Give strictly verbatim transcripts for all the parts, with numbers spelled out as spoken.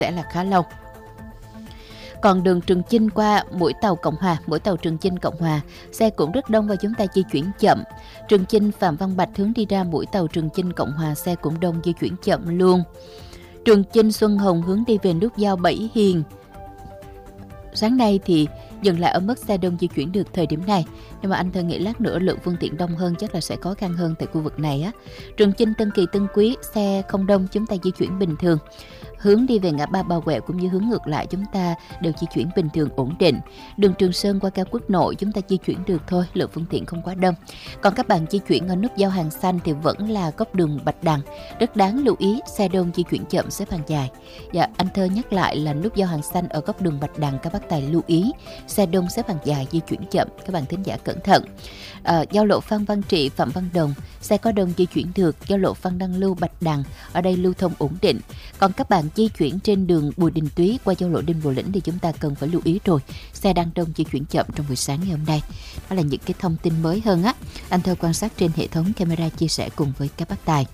sẽ là khá lâu. Còn đường Trường Chinh qua mũi tàu Cộng Hòa, mũi tàu Trường Chinh Cộng Hòa, xe cũng rất đông và chúng ta di chuyển chậm. Trường Chinh Phạm Văn Bạch hướng đi ra mũi tàu Trường Chinh Cộng Hòa, xe cũng đông, di chuyển chậm luôn. Trường Chinh Xuân Hồng hướng đi về nút giao Bảy Hiền. Sáng nay thì dừng lại ở mức xe đông di chuyển được thời điểm này. Nhưng mà anh Thơ nghĩ lát nữa lượng phương tiện đông hơn, chắc là sẽ khó khăn hơn tại khu vực này á. Trường Chinh Tân Kỳ Tân Quý, xe không đông, chúng ta di chuyển bình thường. Hướng đi về ngã ba Bà Quẹo cũng như hướng ngược lại chúng ta đều di chuyển bình thường ổn định. Đường Trường Sơn qua cao Quốc Nội chúng ta di chuyển được thôi, lượng phương tiện không quá đông. Còn các bạn di chuyển ở nút giao Hàng Xanh thì vẫn là góc đường Bạch Đằng. Rất đáng lưu ý, xe đông di chuyển chậm xếp hàng dài. Dạ, anh Thơ nhắc lại là nút giao Hàng Xanh ở góc đường Bạch Đằng, các bác tài lưu ý, xe đông xếp hàng dài di chuyển chậm, các bạn thính giả cẩn thận. À, giao lộ Phan Văn Trị, Phạm Văn Đồng, xe có đông di chuyển được. Giao lộ Phan Đăng Lưu, Bạch Đằng, ở đây lưu thông ổn định. Còn các bạn di chuyển trên đường Bùi Đình Túy qua giao lộ Đinh Bộ Lĩnh thì chúng ta cần phải lưu ý rồi, xe đang đông di chuyển chậm trong buổi sáng ngày hôm nay. Đó là những cái thông tin mới hơn á, anh Thơ quan sát trên hệ thống camera chia sẻ cùng với các bác tài.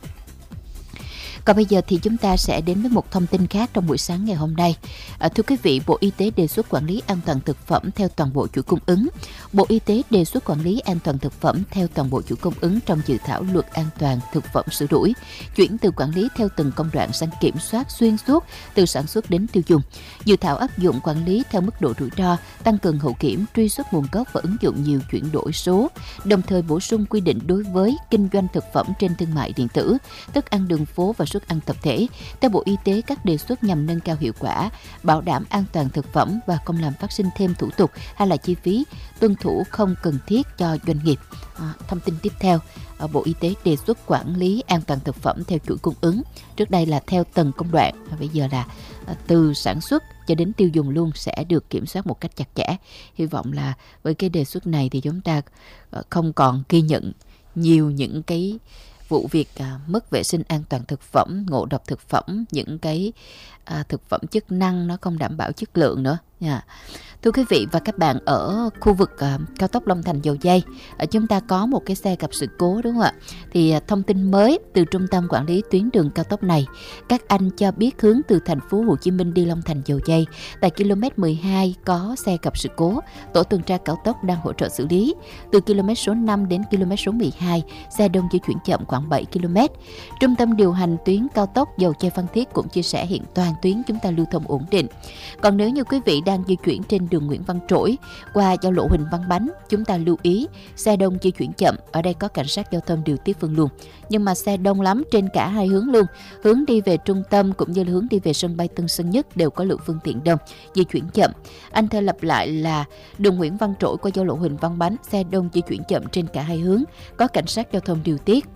Còn bây giờ thì chúng ta sẽ đến với một thông tin khác trong buổi sáng ngày hôm nay. À, thưa quý vị, Bộ Y tế đề xuất quản lý an toàn thực phẩm theo toàn bộ chuỗi cung ứng. Bộ Y tế đề xuất quản lý an toàn thực phẩm theo toàn bộ chuỗi cung ứng trong dự thảo luật an toàn thực phẩm sửa đổi, chuyển từ quản lý theo từng công đoạn sang kiểm soát xuyên suốt từ sản xuất đến tiêu dùng. Dự thảo áp dụng quản lý theo mức độ rủi ro, tăng cường hậu kiểm, truy xuất nguồn gốc và ứng dụng nhiều chuyển đổi số, đồng thời bổ sung quy định đối với kinh doanh thực phẩm trên thương mại điện tử, thức ăn đường phố và suất ăn tập thể. Theo Bộ Y tế, các đề xuất nhằm nâng cao hiệu quả, bảo đảm an toàn thực phẩm và không làm phát sinh thêm thủ tục hay là chi phí tuân thủ không cần thiết cho doanh nghiệp. À, thông tin tiếp theo, Bộ Y tế đề xuất quản lý an toàn thực phẩm theo chuỗi cung ứng. Trước đây là theo từng công đoạn, bây giờ là từ sản xuất cho đến tiêu dùng luôn sẽ được kiểm soát một cách chặt chẽ. Hy vọng là với cái đề xuất này thì chúng ta không còn ghi nhận nhiều những cái vụ việc à, mất vệ sinh an toàn thực phẩm, ngộ độc thực phẩm, những cái à, thực phẩm chức năng nó không đảm bảo chất lượng nữa nha. Thưa quý vị và các bạn, ở khu vực à, cao tốc Long Thành Dầu Giây, ở chúng ta có một cái xe gặp sự cố đúng không ạ? Thì à, thông tin mới từ Trung tâm Quản lý tuyến đường cao tốc này, các anh cho biết hướng từ thành phố Hồ Chí Minh đi Long Thành Dầu Giây, tại km mười hai có xe gặp sự cố, tổ tuần tra cao tốc đang hỗ trợ xử lý. Từ km số năm đến km số mười hai, xe đông di chuyển chậm khoảng bảy ki lô mét. Trung tâm điều hành tuyến cao tốc Dầu Giây Phan Thiết cũng chia sẻ hiện toàn tuyến chúng ta lưu thông ổn định. Còn nếu như quý vị đang di chuyển trên đường Nguyễn Văn Trỗi qua giao lộ Huỳnh Văn Bánh, chúng ta lưu ý xe đông di chuyển chậm. Ở đây có cảnh sát giao thông điều tiết phân luồng, nhưng mà xe đông lắm trên cả hai hướng luôn, hướng đi về trung tâm cũng như là hướng đi về sân bay Tân Sơn Nhất đều có lượng phương tiện đông, di chuyển chậm. Anh Thơ lặp lại là đường Nguyễn Văn Trỗi qua giao lộ Huỳnh Văn Bánh, xe đông di chuyển chậm trên cả hai hướng, có cảnh sát giao thông điều tiết.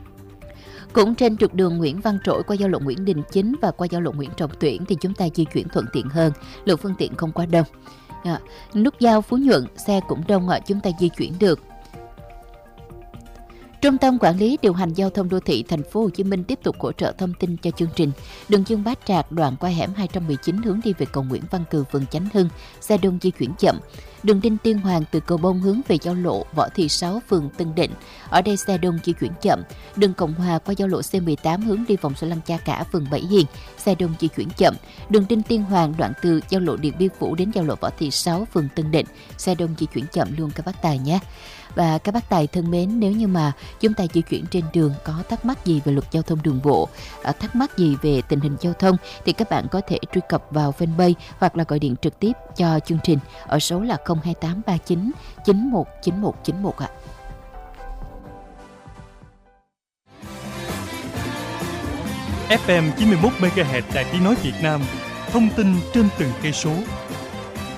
Cũng trên trục đường Nguyễn Văn Trỗi qua giao lộ Nguyễn Đình Chính và qua giao lộ Nguyễn Trọng Tuyển thì chúng ta di chuyển thuận tiện hơn, lượng phương tiện không quá đông. À, nút giao Phú Nhuận xe cũng đông ạ, chúng ta di chuyển được. Trung tâm Quản lý điều hành giao thông đô thị thành phố Hồ Chí Minh tiếp tục hỗ trợ thông tin cho chương trình. Đường Dương Bá Trạc đoạn qua hẻm hai trăm mười chín hướng đi về cầu Nguyễn Văn Cừ, phường Chánh Hưng, xe đông di chuyển chậm. Đường Đinh Tiên Hoàng từ cầu Bông hướng về giao lộ Võ Thị Sáu, phường Tân Định, ở đây xe đông di chuyển chậm. Đường Cộng Hòa qua giao lộ C mười tám hướng đi vòng xoay Lăng Cha Cả, phường Bảy Hiền, xe đông di chuyển chậm. Đường Đinh Tiên Hoàng đoạn từ giao lộ Điện Biên Phủ đến giao lộ Võ Thị Sáu, phường Tân Định, xe đông di chuyển chậm luôn các bác tài nhé. Và các bác tài thân mến, nếu như mà chúng ta di chuyển trên đường có thắc mắc gì về luật giao thông đường bộ, thắc mắc gì về tình hình giao thông thì các bạn có thể truy cập vào fanpage hoặc là gọi điện trực tiếp cho chương trình ở số là không hai tám ba chín chín một chín một chín một ạ. ép em chín mươi mốt mê ga héc Đài Tiếng nói Việt Nam, thông tin trên từng cây số.